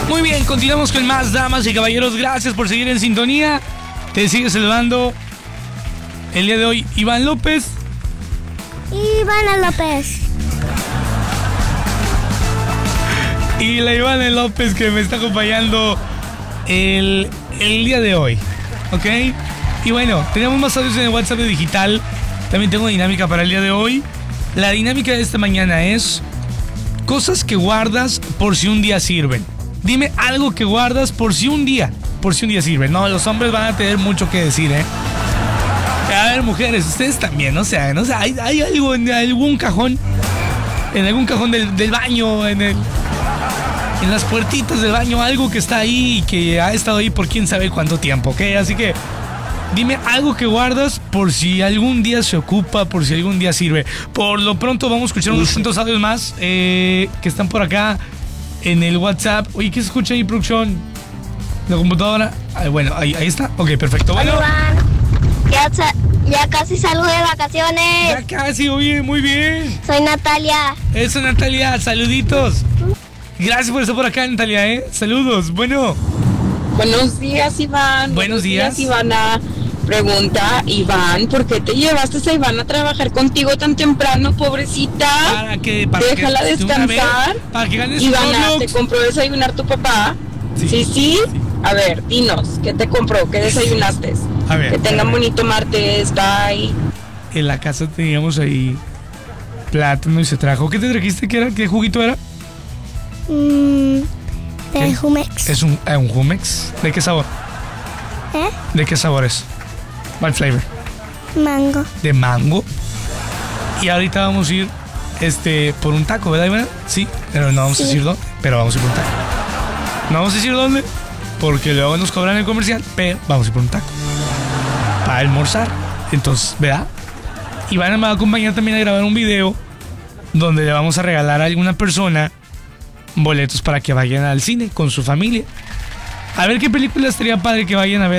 Muy bien, continuamos con más, damas y caballeros. Gracias por seguir en sintonía. Te sigue saludando el día de hoy Iván López. Ivana López. Y la Ivana López que me está acompañando el día de hoy. ¿Ok? Y bueno, tenemos más audios en el WhatsApp de Digital. También tengo dinámica para el día de hoy. La dinámica de esta mañana es cosas que guardas por si un día sirven. Dime algo que guardas por si un día sirven. No, los hombres van a tener mucho que decir, ¿eh? A ver, mujeres, ustedes también, no sé, hay algo en algún cajón, del baño, en las puertitas del baño, algo que está ahí y que ha estado ahí por quién sabe cuánto tiempo, ¿ok? Así que dime algo que guardas por si algún día se ocupa, por si algún día sirve. Por lo pronto vamos a escuchar unos cuantos audios más que están por acá en el WhatsApp. Oye, ¿qué se escucha ahí, producción? ¿La computadora? Bueno, ahí está. Ok, perfecto. Bueno. Hola, Iván. Ya casi salgo de vacaciones. Ya casi, oye, muy bien. Soy Natalia. Eso, Natalia, saluditos. Gracias por estar por acá, Natalia, ¿eh? Saludos, bueno. Buenos días, Iván. Buenos días, Ivana. Pregunta, Iván, ¿por qué te llevaste a Iván a trabajar contigo tan temprano, pobrecita? Déjala descansar. Para que ganes Ivana, ¿te compró desayunar tu papá? Sí. A ver, dinos, ¿qué te compró? ¿Qué desayunaste? A ver. Que tengan bonito martes, bye. En la casa teníamos ahí plátano y se trajo. ¿Qué te trajiste? ¿Qué era? ¿Qué juguito era? De Jumex. ¿Es un Jumex? ¿De qué sabor? ¿De qué sabor es? ¿Cuál flavor? Mango. De mango. Y ahorita vamos a ir por un taco, ¿verdad, Ivana? Sí, pero no vamos a decir dónde, pero vamos a ir por un taco. No vamos a decir dónde, porque luego nos cobran el comercial, pero vamos a ir por un taco para almorzar. Entonces, ¿verdad? Ivana me va a acompañar también a grabar un video donde le vamos a regalar a alguna persona boletos para que vayan al cine con su familia. A ver qué película estaría padre que vayan a ver.